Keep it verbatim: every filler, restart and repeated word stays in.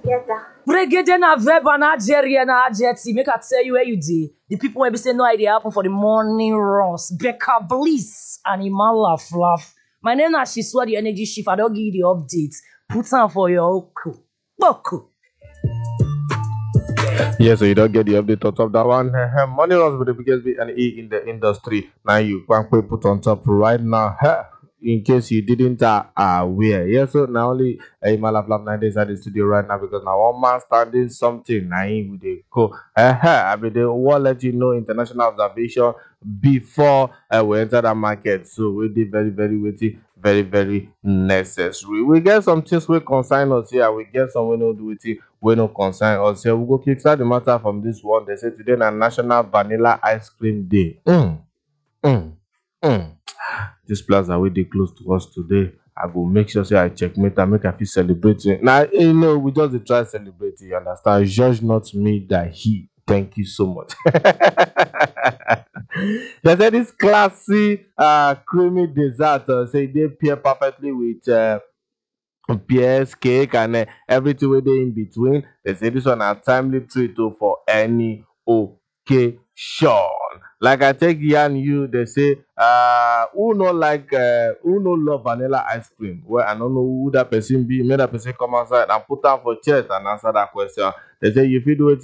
Brigade na verb and Algeria na adjective. Make I tell you where you did. The people will be saying no idea happen for the morning runs. Becca Bliss and Iman laugh laugh. My name is Shiswa, the energy shift. I don't give you the updates. Put on for your oku. Boku. Yeah, so you don't get the update on top that one. Money runs with the biggest B and E in the industry. Now you can put on top right now. In case you didn't uh, aware. Yeah, so now only a uh, Malaf Lab nine days at the studio right now because now one man standing something. Now with the go. I mean, they will let you know international observation before uh, we enter the market. So we did very, very waiting, very, very necessary. We get some things we consign us here. We get some we no do it. We no consign us here. We go kickstart the matter from this one. They say today na National Vanilla Ice Cream Day. Mm, mm, mm. This plaza wey dey close to us today, I go make sure say I checkmate and make I fit celebrate it. Now, you know, we just dey try celebrate it, you understand? Judge not me that he. Thank you so much. They say this classy uh, creamy dessert uh, say they pair perfectly with uh, pears, cake, and uh, everything wey dey in between. They say this one a timely treat oh, for any occasion. Like I take yarn you, they say, uh, who no like, uh, who no love vanilla ice cream? Well, I don't know who that person be. Make that person come outside and put down for chest and answer that question. They say, you feel do it.